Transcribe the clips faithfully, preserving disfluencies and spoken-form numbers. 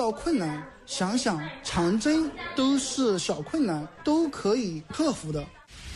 到困难，想想长征都是小困难，都可以克服的。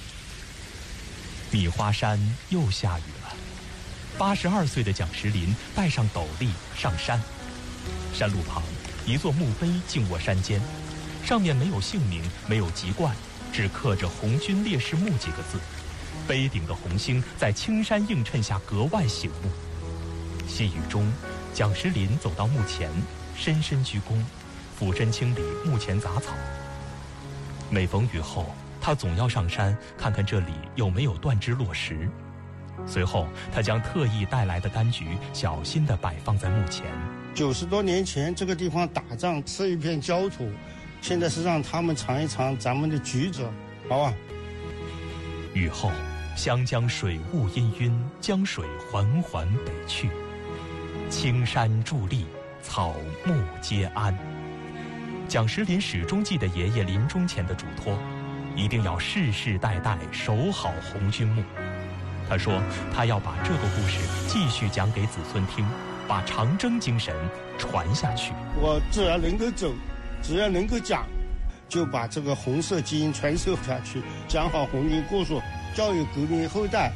米花山又下雨了，八十二岁的蒋石林带上斗笠上山。山路旁，一座墓碑静卧山间，上面没有姓名，没有籍贯，只刻着红军烈士墓几个字。碑顶的红星在青山映衬下格外醒目。细雨中，蒋石林走到墓前，深深鞠躬，俯身清理墓前杂草。每逢雨后，他总要上山看看这里有没有断枝落石。随后，他将特意带来的柑橘小心地摆放在墓前。 九十多年前，这个地方打仗是一片焦土，现在是让他们尝一尝咱们的橘子，好吧？ 雨后，湘江水雾氤氲，江水缓缓北去，青山伫立，草木皆安。蒋石林始终记得爷爷临终前的嘱托，一定要世世代代守好红军墓。他说，他要把这个故事继续讲给子孙听，把长征精神传下去。 我只要能够走，只要能够讲，就把这个红色基因传授下去，讲好红军故事，教育革命后代。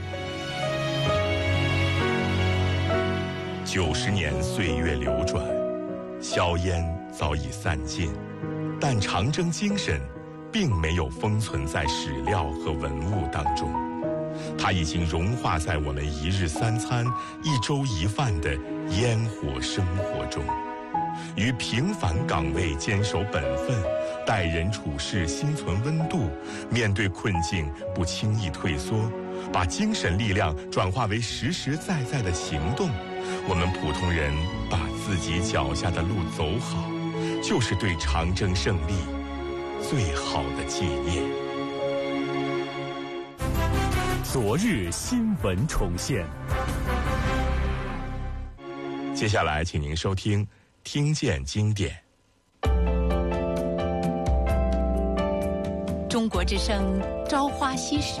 九十年岁月流转，硝烟早已散尽，但长征精神并没有封存在史料和文物当中，它已经融化在我们一日三餐、一粥一饭的烟火生活中。于平凡岗位坚守本分，待人处事心存温度，面对困境不轻易退缩，把精神力量转化为实实在在的行动。我们普通人把自己脚下的路走好，就是对长征胜利最好的纪念。 昨日新闻重现。 接下来，请您收听《听见经典》。 中国之声《朝花夕拾》，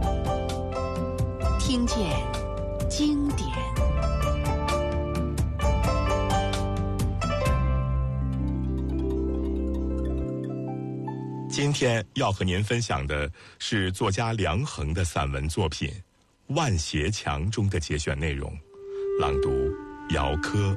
听见经典。 今天要和您分享的是作家梁衡的散文作品《万斜墙》中的节选内容，朗读姚科。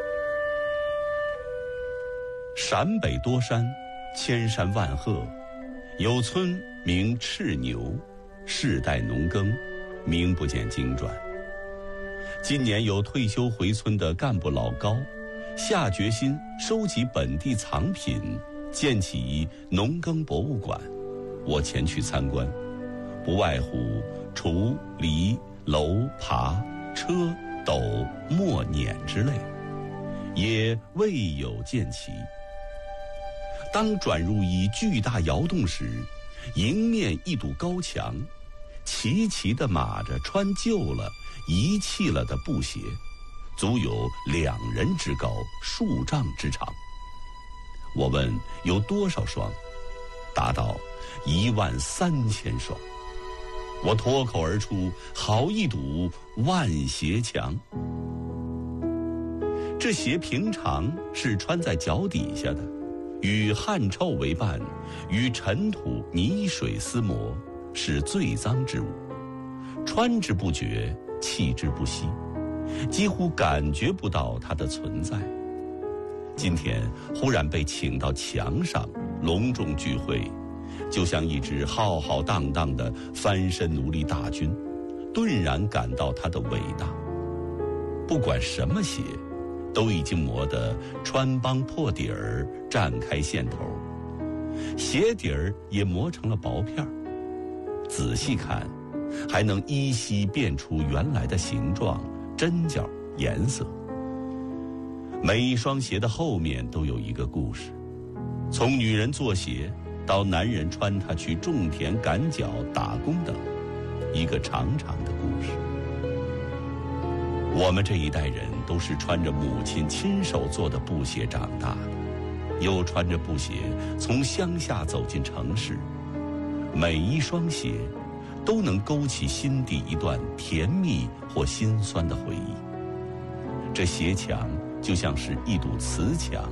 陕北多山，千山万壑，有村名赤牛，世代农耕，名不见经传。今年有退休回村的干部老高，下决心收集本地藏品，建起农耕博物馆。我前去参观，不外乎锄、犁、篓、耙、车、斗、磨、碾之类，也未有见齐。当转入一巨大窑洞时，迎面一堵高墙，齐齐地码着穿旧了、遗弃了的布鞋，足有两人之高，数丈之长。我问有多少双，答道一万三千双。我脱口而出：好一堵万斜墙！这鞋平常是穿在脚底下的，与汗臭为伴，与尘土泥水厮磨，是最脏之物。穿之不觉，弃之不惜，几乎感觉不到它的存在。今天忽然被请到墙上隆重聚会，就像一支浩浩荡荡的翻身奴隶大军，顿然感到它的伟大。不管什么鞋，都已经磨得穿帮破底儿，绽开线头，鞋底儿也磨成了薄片儿。仔细看，还能依稀辨出原来的形状、针脚、颜色。每一双鞋的后面都有一个故事，从女人做鞋到男人穿它去种田、赶脚、打工等，一个长长的故事。我们这一代人都是穿着母亲亲手做的布鞋长大的，又穿着布鞋从乡下走进城市。每一双鞋都能勾起心底一段甜蜜或心酸的回忆。这鞋墙就像是一堵瓷墙，